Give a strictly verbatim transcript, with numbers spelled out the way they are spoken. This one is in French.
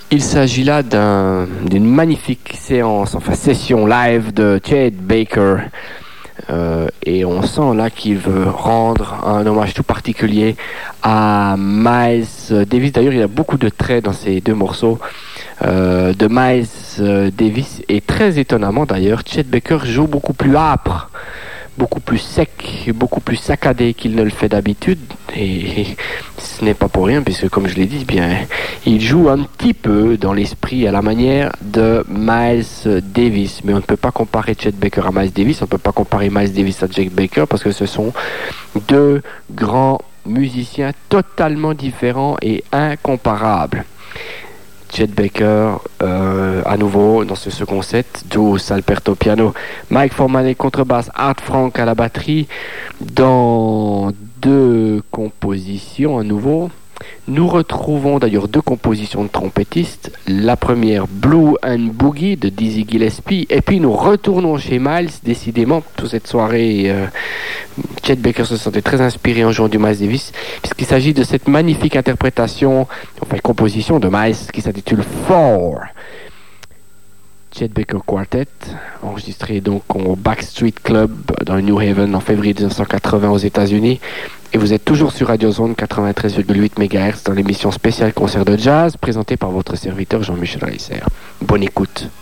Il s'agit là d'un, d'une magnifique séance, enfin session live de Chet Baker. Euh, et on sent là qu'il veut rendre un hommage tout particulier à Miles Davis. D'ailleurs, il y a beaucoup de traits dans ces deux morceaux euh, de Miles Davis. Et très étonnamment d'ailleurs, Chet Baker joue beaucoup plus âpre, beaucoup plus sec, beaucoup plus saccadé qu'il ne le fait d'habitude. Et ce n'est pas pour rien, puisque comme je l'ai dit, bien, il joue un petit peu dans l'esprit à la manière de Miles Davis. Mais on ne peut pas comparer Chet Baker à Miles Davis, on ne peut pas comparer Miles Davis à Chet Baker, parce que ce sont deux grands musiciens totalement différents et incomparables. Chet Baker, euh, à nouveau dans ce second set, Juice Alberto piano, Mike Foreman contrebasse, Art Frank à la batterie, dans deux compositions à nouveau. Nous retrouvons d'ailleurs deux compositions de trompettistes. La première, Blue and Boogie de Dizzy Gillespie, et puis nous retournons chez Miles. Décidément, toute cette soirée, euh, Chet Baker se sentait très inspiré en jouant du Miles Davis, puisqu'il s'agit de cette magnifique interprétation, enfin composition de Miles qui s'intitule Four. Chet Baker Quartet, enregistré donc au Backstreet Club dans le New Haven en février dix-neuf cent quatre-vingts aux États-Unis. Et vous êtes toujours sur Radio Zone quatre-vingt-treize virgule huit mégahertz dans l'émission spéciale concert de jazz présentée par votre serviteur Jean-Michel Reisser. Bonne écoute.